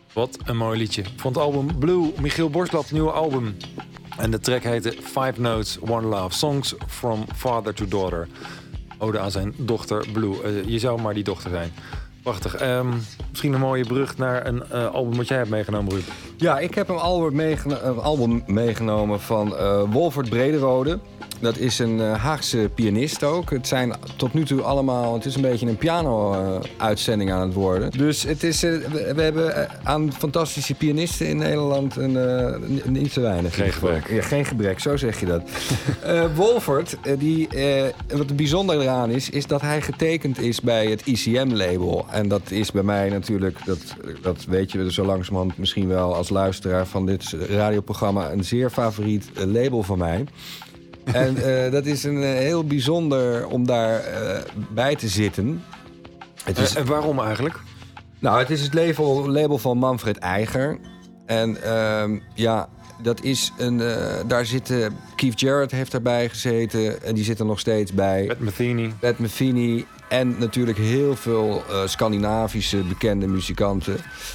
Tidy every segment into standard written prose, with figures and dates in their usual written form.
Wat een mooi liedje. Ik vond het album Blue, Michiel Borslap, nieuwe album. En de track heette Five Notes, One Love. Songs from Father to Daughter. Ode aan zijn dochter Blue. Je zou maar die dochter zijn. Prachtig. Misschien een mooie brug naar een album wat jij hebt meegenomen, Ruud. Ja, ik heb een album meegenomen van Wolfert Brederode. Dat is een Haagse pianist ook. Het zijn tot nu toe allemaal... Het is een beetje een piano-uitzending aan het worden. Dus het is, we hebben aan fantastische pianisten in Nederland niet te weinig. Geen gebrek. Ja, geen gebrek, zo zeg je dat. Wolfert, wat het bijzonder eraan is dat hij getekend is bij het ICM-label. En dat is bij mij natuurlijk, dat weet je zo langzamerhand misschien wel als luisteraar van dit radioprogramma, een zeer favoriet label van mij. En dat is een heel bijzonder om daar bij te zitten. En waarom eigenlijk? Nou, het is het label van Manfred Eiger. En dat is een... daar zitten... Keith Jarrett heeft daarbij gezeten. En die zit er nog steeds bij. Pat Metheny. En natuurlijk heel veel Scandinavische bekende muzikanten.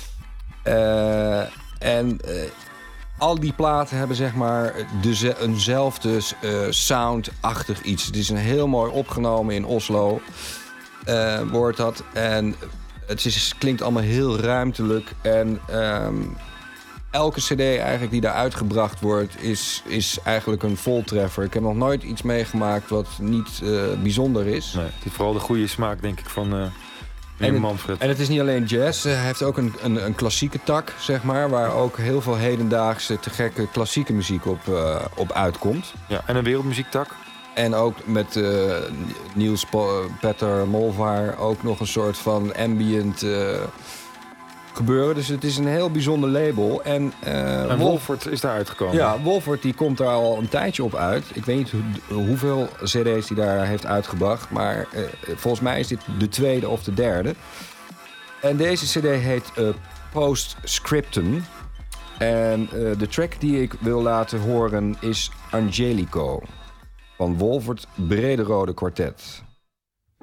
Al die platen hebben zeg maar eenzelfde sound-achtig iets. Het is een heel mooi opgenomen in Oslo. Wordt dat. En het klinkt allemaal heel ruimtelijk. En elke cd eigenlijk die daar uitgebracht wordt is eigenlijk een voltreffer. Ik heb nog nooit iets meegemaakt wat niet bijzonder is. Nee, het is vooral de goede smaak, denk ik, van Manfred. En het is niet alleen jazz. Hij heeft ook een klassieke tak, zeg maar, waar ook heel veel hedendaagse te gekke klassieke muziek op uitkomt. Ja, en een wereldmuziektak. En ook met Niels Petter Molvaar ook nog een soort van ambient gebeuren. Dus het is een heel bijzonder label. En Wolfert is daar uitgekomen. Ja, Wolfert die komt daar al een tijdje op uit. Ik weet niet hoeveel cd's hij daar heeft uitgebracht. Maar volgens mij is dit de tweede of de derde. En deze cd heet Postscriptum. En de track die ik wil laten horen is Angelico van Wolfert Brederode Quartet.